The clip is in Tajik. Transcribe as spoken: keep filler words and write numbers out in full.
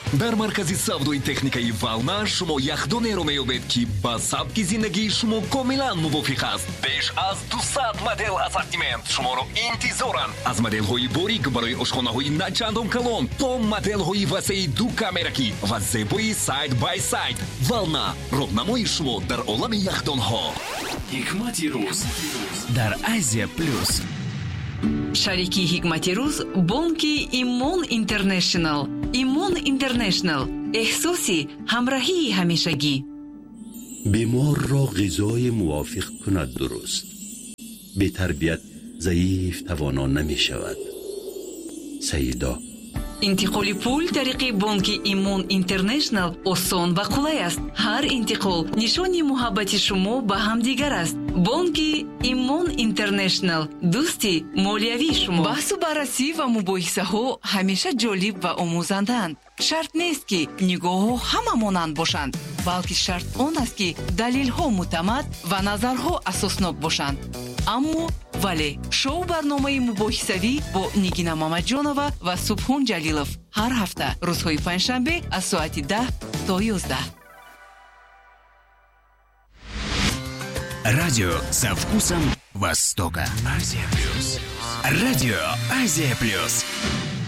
дар маркази савдои техникаи Вална шумо яхдонеро меёбед ки ба сабки зиндагии шумо комилан мувофиқ аст. беш аз дусад модел ассортимент шуморо интизоранд. аз моделҳои борик барои ошхонаҳои начандон калон то моделҳои васеи ду камеракӣ ва зебои сайд бай сайд. Вална роҳнамои шумо дар олами яхдонҳо. ҳикмати рӯз дар Азия плюс. шарики ҳикмати рӯз бонки Имон Интернешнл. Имон Интернешнл эҳсоси ҳамроҳии ҳамешагӣ. بیمار را غذای موافق کند. درست به تربیت ضعیف توانا نمی شود. سیدا интиқоли пул тариқи бонки Имон Интернешнл осон ва қулай аст. ҳар интиқол нишони муҳаббати шумо ба ҳамдигар аст. бонки Имон Интернешнл дӯсти молиявии шумо. баҳсу баррасӣ ва мубоҳисаҳо ҳамеша ҷолиб ва омӯзандаанд. шарт нест ки нигоҳҳо ҳама монанд бошанд, балки шарт он аст ки далелҳо муътамад ва назарҳо асоснок бошанд. аммо вале шоу барномаи мубоҳисавӣ бо Нигина Мамаҷонова ва Субҳон Ҷалилов ҳар ҳафта рӯзҳои панҷшанбе аз соати даҳ то ёздаҳ. Радио со вкусом Востока. Азия плюс. Радио Азия плюс.